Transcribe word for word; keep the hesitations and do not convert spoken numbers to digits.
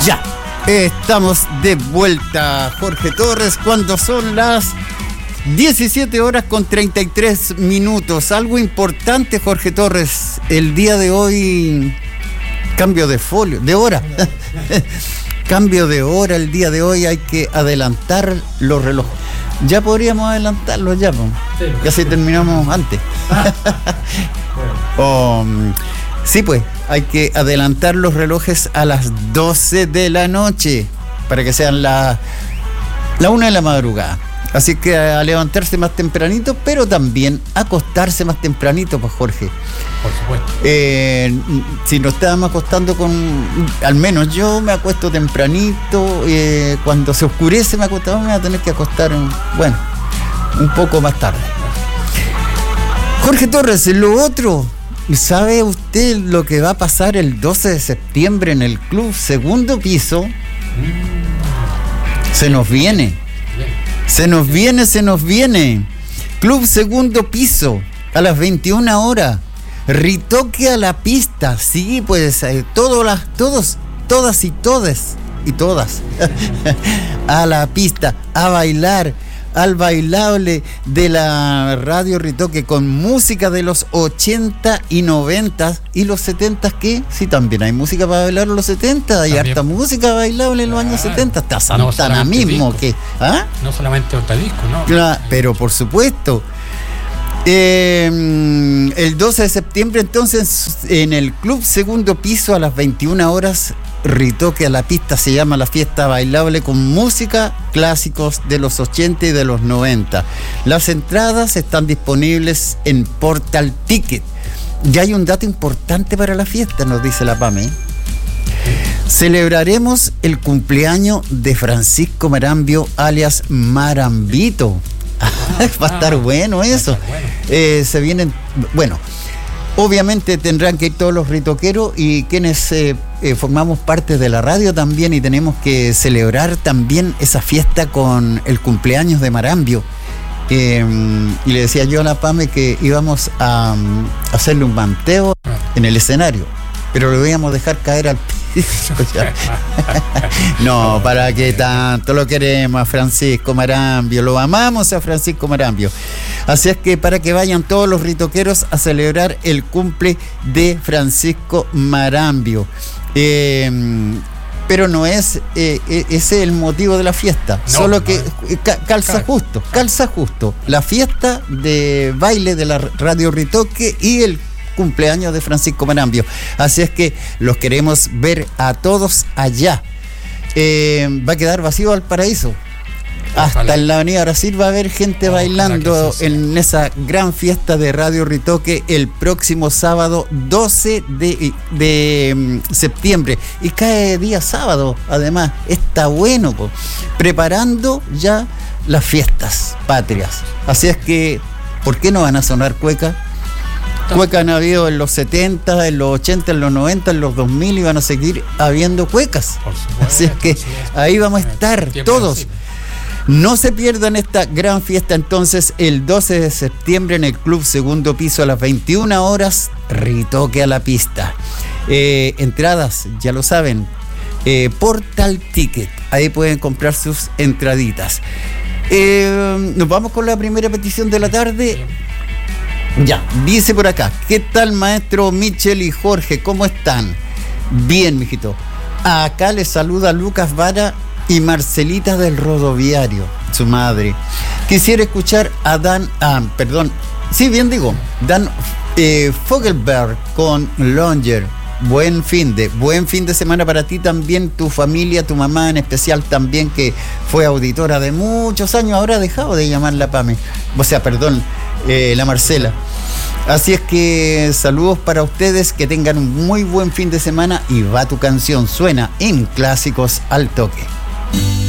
Ya, estamos de vuelta, Jorge Torres, cuando son las diecisiete horas con treinta y tres minutos. Algo importante, Jorge Torres, el día de hoy, cambio de folio, de hora. Cambio de hora el día de hoy, hay que adelantar los relojes. Ya podríamos adelantarlos ya, pues. Sí. Casi terminamos antes. oh, sí, pues, hay que adelantar los relojes a las doce de la noche para que sean la, la una de la madrugada. Así que a levantarse más tempranito, pero también acostarse más tempranito, pues, Jorge. Por supuesto. Eh, si nos estábamos acostando con... Al menos yo me acuesto tempranito. Eh, cuando se oscurece me acuesto, me voy a tener que acostar, bueno, un poco más tarde. Jorge Torres, lo otro... ¿Sabe usted lo que va a pasar el doce de septiembre en el Club Segundo Piso? Se nos viene. Se nos viene, se nos viene. Club Segundo Piso, a las veintiuna horas. Ritoque a la pista. Sí, pues eh, todos las, todos, todas y todes y todas. A la pista, a bailar. Al bailable de la Radio Ritoque con música de los ochenta y noventa y los setenta, ¿qué? Sí, también hay música para bailar en los setenta, hay harta música bailable en los años setenta, hasta Santana no mismo. Que, ¿ah? No solamente otro disco, ¿no? Claro, pero por supuesto. Eh, el doce de septiembre, entonces, en el Club Segundo Piso a las veintiuna horas, Ritoque a la pista, se llama la fiesta bailable con música clásicos de los ochenta y de los noventa. Las entradas están disponibles en Portal Ticket. Ya hay un dato importante para la fiesta, nos dice la Pame. Celebraremos el cumpleaños de Francisco Marambio, alias Marambito. Va a estar bueno eso. Eh, se vienen, bueno, obviamente tendrán que ir todos los ritoqueros y quienes eh, eh, formamos parte de la radio también, y tenemos que celebrar también esa fiesta con el cumpleaños de Marambio. Eh, y le decía yo a la Pame que íbamos a, a hacerle un manteo en el escenario, pero lo íbamos a dejar caer al piso. No, para qué tanto lo queremos a Francisco Marambio, lo amamos a Francisco Marambio. Así es que para que vayan todos los ritoqueros a celebrar el cumple de Francisco Marambio. Eh, pero no es eh, ese es el motivo de la fiesta, no, solo que no, ca- calza claro, justo, calza justo la fiesta de baile de la Radio Ritoque y el cumpleaños de Francisco Marambio. Así es que los queremos ver a todos allá. Eh, va a quedar vacío Valparaíso. Hasta Ojalá. En la Avenida Brasil va a haber gente Ojalá bailando en esa gran fiesta de Radio Ritoque el próximo sábado doce de, de septiembre. Y cae día sábado, además. Está bueno, po. Preparando ya las fiestas patrias. Así es que, ¿por qué no van a sonar cuecas? Cuecas han habido en los setenta, en los ochenta, en los noventa, en los dos mil, y van a seguir habiendo cuecas. Por supuesto, así es que ahí vamos a estar todos. No se pierdan esta gran fiesta entonces el doce de septiembre en el Club Segundo Piso a las veintiuna horas, Ritoque a la pista. Eh, entradas, ya lo saben, eh, Portal Ticket, ahí pueden comprar sus entraditas. Eh, nos vamos con la primera petición de la tarde. Ya, dice por acá, ¿qué tal maestro Michel y Jorge? ¿Cómo están? Bien, mijito. Acá les saluda Lucas Vara y Marcelita del Rodoviario, su madre. Quisiera escuchar a Dan, ah, perdón, sí, bien digo, Dan eh, Fogelberg con Longer. Buen fin de, buen fin de semana para ti también, tu familia, tu mamá en especial también, que fue auditora de muchos años, ahora ha dejado de llamar la Pame, o sea, perdón, eh, la Marcela. Así es que saludos para ustedes, que tengan un muy buen fin de semana, y va tu canción, suena en Clásicos al Toque.